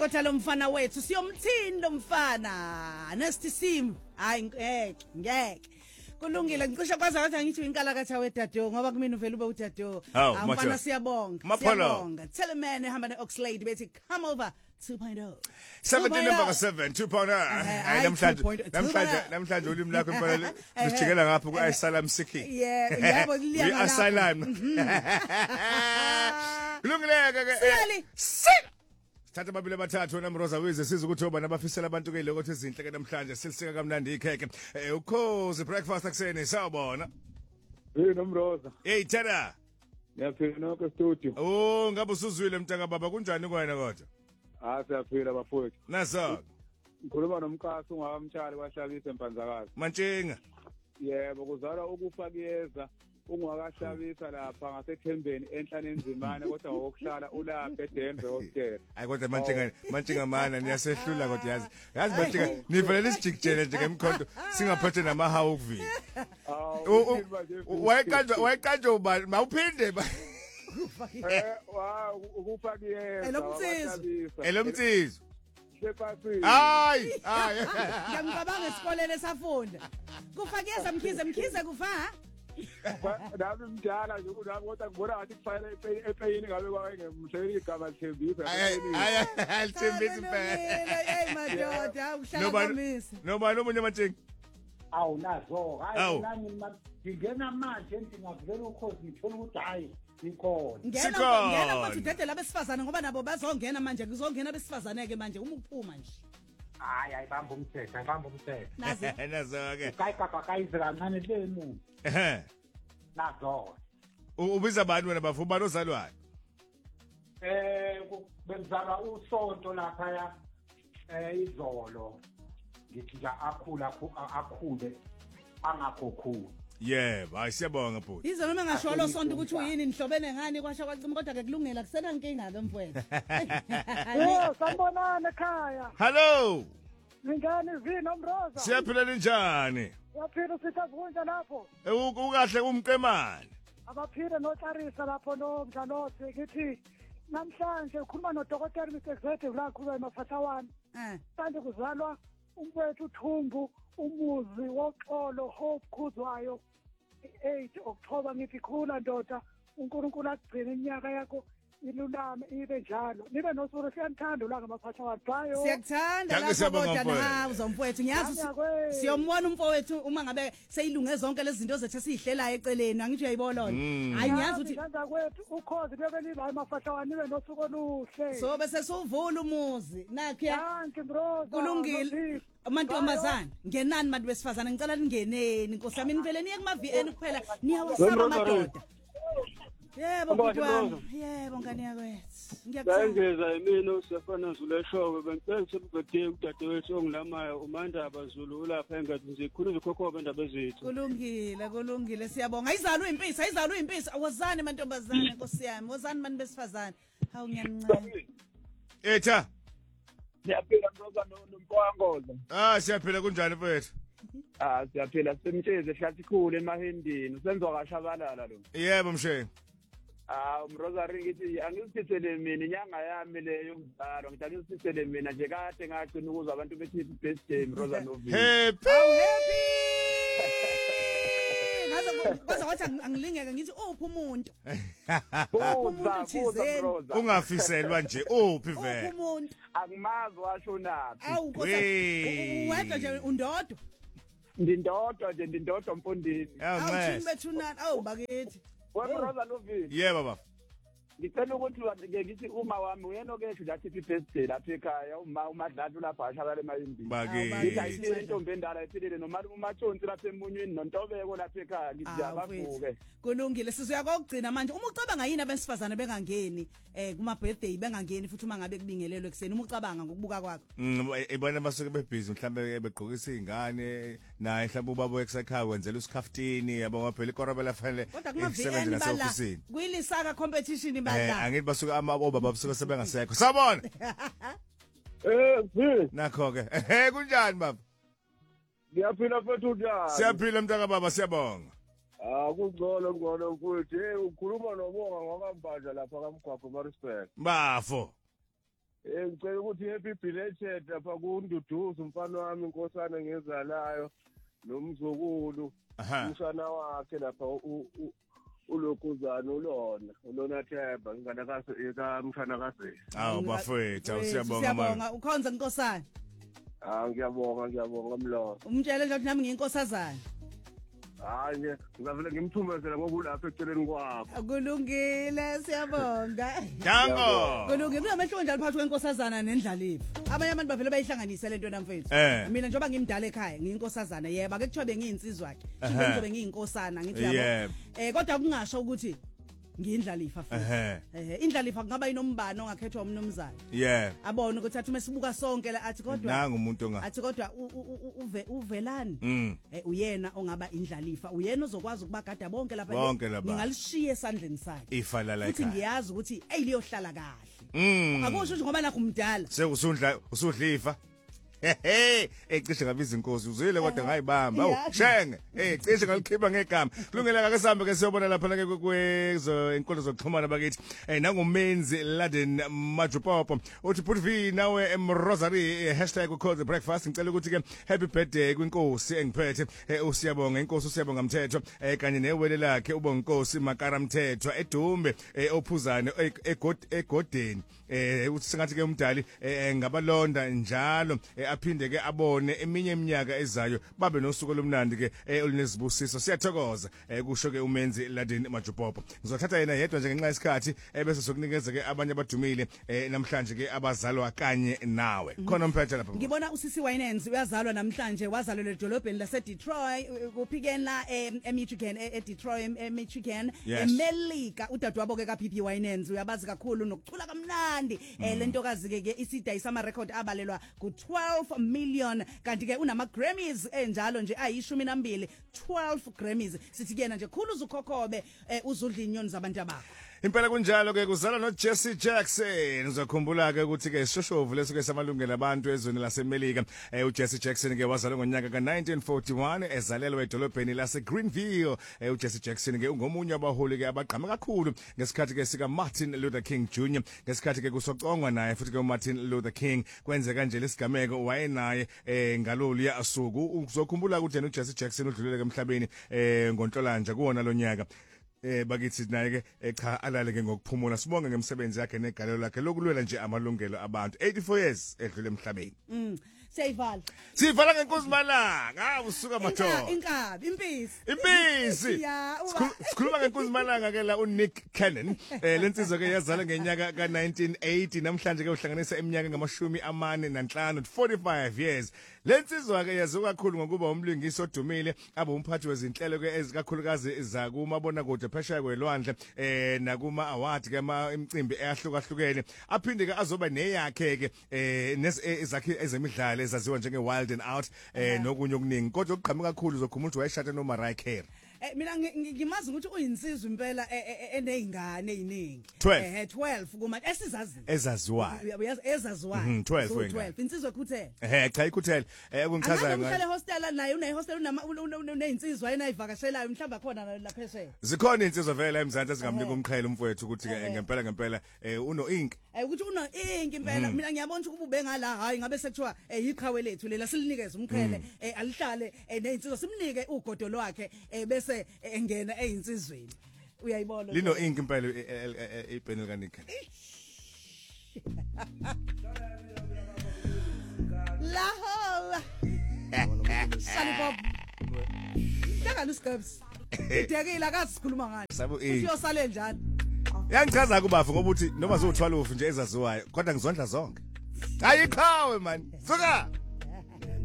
Kodwa lo mfana wethu siyomthini lo mfana nesitisim hayi ngeke kulungile ngicishe kwaza ngathi angithi inkala katha wedado ngoba kumina uvela ube udado mfana siyabonga Telemane ehamba neOxlade bethi come over 2.0 17 namhlanje ulimi lakho impela lijikela ngapha ku-Asylum Seeking yebo liyanga Asylum kulungileke Thatha babili abathathu wena Mroza Wize siza ukuthi oba nabafisela abantu ke lokho ezinhle ke namhlanje silisika kamnandi ikheke ukhozi breakfast akuseni sawubona Mroza Thera Ngiyaphila nokho studio ngabe usuzwile mntaka baba kunjani kwena kodwa siyaphila bafowethu naso ngikhuluma nomkhaso ungakamtshali kwahlabisa empanzakazi Mantshinga yebo kuzala ukufa kuyeza ungakahlabisa lapha ngaseThembeni enhlane enzimane kodwa ngokuhlala ulapha eDenver hospital hayi kodwa mantshinga mana niyasehlula kodwa yazi mantshinga nivelele isijikijele nje ngemkhonto singaphethe namahawu ukuvila wayekanjwa ubani mawuphinde ukufa kuyeza elomtsizo hayi ngiyamcabanga esikoleni esafunda kufakeza mkhize kufa nami mdala nje kodwa ngibona ngathi kufanele epeyini ngabe kwayengemhleli igama lithembisa alithembisa hey madoda uhlala nobani omunye Mantshinga nazo hayi nami ngingena manje ngingavela ukhozi ngithola ukuthi hayi ngena manje udedela besifazane ngoba nabo bazongena manje kuzongena besifazane ke manje uma uphuma nje hayi bamba umthetho nazo ke kayizwe kancane lenu nazo ubiza abantu wena bafu bani ozalwayo benzala usonto lapha izolo ngithi nje akhule angakhokhu yebo ayisiyabonga bhuti izolo noma ngasho lo sonto ukuthi uyini nihlobene ngani kwasha kwacima kodwa ke kulungela kusena inkinga ke mfowethu sanibonana ekhaya hello Ngingani vino Mroza siyaphila njani Yaphila sithakunja lapho ukahle umqemane abaphile noClarissa lapho nomdlalothi ngithi namhlanje ukhuluma noDokotela Mr Executive la kuba eMafathawana manje kuzalwa umfowethu uThumbu umuzi woxolo Hope Khuzwayo 8 October ngithi khula ndoda uNkulunkulu agcine iminyaka yakho ilulame ibe njalo nibe nosuru siyanthanda la ngamaPhathwawana bayo siyakuthanda lapho kodwa nahawu mfowethu ngiyazi siyomona umfowethu uma ngabe seyilunge zonke lezi zinto zethu esihlelayo eceleni angithi uyayibona lona hayi ngiyazi ukuthi nganda kwethu ukhozi bebe liba emaPhathwawana nibe nosuku oluhle so bese suvula umuzi nakhe thank Mroza kulungile amantombazana ngenani bantu besifazana ngicela ningeneni Nkosi yami nivele niye kuma VN kuphela niyawasaba amadoda Yebo butwana yebo ngani yakwethu ngiyakuzwa mina usefana Zuleshowe bengicela ukuthi udadewethu ongilamayo uMandaba Zulu lapha engathi nje khuluma ikhokhoba indaba ezethu kulungile siyabonga ayizalwe impisi awazani mantombazane Nkosi yami wazani mani besifazane hawu ngiyancane etha siyaphila Mroza noMpowangoza siyaphila kunjani mfethu siyaphila semtsheze hlathi khulu emahendini usenzwa kashabalala lo yebo mshenga Mroza ngithi angisithele mina inyanga yami leyo ngizalwa ngithi angisithele mina nje kade ngagcina ukuzwa abantu bethi birthday Mroza Novi happy ngaze wathi angilingeke ngithi uphi umuntu Mroza ungafiselwa nje uphi vele umuntu akumazi washo naphi wedwa nje undodo ndindodwa mfondini awuthini bethunani bakithi Mroza Novi yebo baba ngicela ukuthi ngithi uma wami uyena okesho lathi birthday lapha ekhaya umadlalo lapha ashabale emayindini ngithi intombi endala ephilile noma umathonsi lapha emunyweni nontobeko lapha ekhaya ngithi abavuke kulungile sizoya kokugcina manje uma ucabanga yini abesifazane bengangeni kuma birthday bengangeni futhi uma ngabe kubingelelwe ekseni uma ucabanga ngokubuka kwakho ibona basuke bebhizi mhlambe begqokisa izingane naye mhlawumbe ubaba esekhaya wenzela usikhaftini yabo phela ikorobela fanele isebenze nasofisini kuyilisaka competition angithi basuke amababa basuke sebengasekho sabona nakho ke kunjani baba ngiyaphila mfethu njani siyaphila mntaka baba siyabonga kungcono mfethu ukhuluma nobonga ngokwambandla lapha kaMgwaqo Maritzburg bafo ngicela ukuthi happy belated lapha kuNduduzo umfana wami inkosana ngezalayo nomzukulu umshana wakhe lapha uLokuzana ulona Themba ingane kamshana kaSesi. Awu bafethu siyabonga ukhonza inkosana. Ngiyabonga mlo. Umtshele nje ukuthi nami ngiyinkosazana. Hayi nje ngizavele ngimthumezela ngokulapha eceleni kwakho. Kulungile siyabonga. Dango. Kulungile kunamehlo njalo phakathi kwenkosazana nendlalifa. Abanye abantu bavele bayihlanganise lento namfethu. Mina njengoba ngimdala ekhaya ngiyinkosazana yebo ake kuthiwa bengiyinsizwa ke. Ngizobe ngiyinkosana ngithi yabo. Kodwa kungasho ukuthi ngiyindlalifa futhi. Indlalifa kungaba inombane ongakhethwa umnumzana. Abone ukuthi athi mesibuka sonke la athi kodwa nanga umuntu onga. Athi kodwa uvelani? Uyena ongaba indlalifa. Uyena ozokwazi ukubagada bonke lapha. Ngingalishiya esandleni sakhe. Ifa la Futhi ngiyazi ukuthi liyohlala kahle. Akusho ukuthi ngoba nakho umdala. Usudlifa. Cishe ngabiza inkosi uzwile kodwa ngayibamba shenge cishe ngalikhipha ngegama kulungela ke sihambe ke siyobona lapha ke kwezo inkolo zokuxhumana bakithi nangumenzi Laden Majupopo uthi put v nawe #Rosary #breakfast ngicela ukuthi ke happy birthday kwinkosi engiphethe usiyabonga inkosi usiyabonga Mthethwa kanye newele lakhe ubonginkosi Makara Mthethwa edumbe ophuzane egodeni uthi singathi ke umdali ngabalonda njalo aphinde ke abone eminye iminyaka ezayo babe nosuku lomnandi ke olunezibusiso siyathokoza kusho ke umenzi Laden Majupopo ngizothatha yena yedwa nje ngenxa yesikhathi bese sokunikeza ke abanye abadumile namhlanje ke abazalwa kanye nawe khona umphethe lapha ngibona usisi Winans uyazalwa namhlanje wazalelwa edolobheni lase Detroit kuphikeni la eMichigan eDetroit eMichigan eMelika udadewabo ke kaPP Winans uyabazi kakhulu nokucula kamnandi lentokazi ke isida isama record abalelwa ku12 million kanti ke unama Grammys enjalo nje ayi12 Grammys sithi kuyena nje khulu uzukhokhobe uzudla inyoni zabantu abakho impela kunjalo ke kuzala noJesse Jackson uzakhumbula ke ukuthi ke shoshovu leso ke samalungelo abantu ezweni laseMelika uJesse Jackson ke wazalwa ngonyaka ka1941 ezalelwa edolobheni lase Greenville uJesse Jackson ke ungomunye wabaholi ke abagqama kakhulu ngesikhathi ke sika Martin Luther King Jr ngesikhathi ke kusocongwa naye futhi ke Martin Luther King kwenze kanje lesigameko wayenaye ngalolu yasuku uzokhumbula ukuthi yena uJesse Jackson udlulile ke emhlabeni ngoNhlolanja kuwona lo nyaka bakithi naye ke cha alale ke ngokuphumula sibonge ngemsebenzi yakhe negalelo lakhe lokulwela nje amalungelo abantu 84 years edlule emhlabeni sivala ngenkosi Malanga usuka matho inkabi impisi sikhuluma ngenkosi Malanga ke la uNick Cannon lensizwa ke yazala ngenyaka ka1980 namhlanje ke uhlanganisa eminyaka ngama45 45 years lensizwa ke yaziwa kakhulu ngokuba umlingisi odumile abe umphathi wezinhlelo ke ezikakhulukazi zakumabona kude phesheya kwelwandle nakuma award ke imicimbi eyahlukahlukene aphinde ke azoba neyakhe ke ezakhe ezemidlalo ezaziwa njenge Wild and Out nokunye okuningi kodwa ukuqhamuka kakhulu uzokhumula ukuthi wayeshada no Mariah Carey mina ngimazi ukuthi uyinsizwe impela enezingane eziningi 12 kuma ezaziwayo 12 insizwe ekhuthele cha ikhuthele kungichaza ngayo uhlale hostel naye une hostel unezinsizwa enayivakashelayo mhlamba khona la phesheya zikhona insizwa vele eMzansi ezingamnika umqhele umfowethu ukuthi ke ngempela uno ink ukuthi uno ink impela mina ngiyabona ukuthi ube ngala hayi ngabe sekuthiwa iqhawe lethu lela silinikeza umqhele alihlale nezinsizwa simnike ugodo lwakhe bese engena ezinsizweni uyayibona lino ink impela ipanel kaNick la hola Salibop Daka Scabs idekile akasikhuluma ngani uyosale njani yangichaza kubafu ngoba uthi noma zothwala ufu nje ezaziwayo kodwa ngizondla zonke ayiqhawe man suka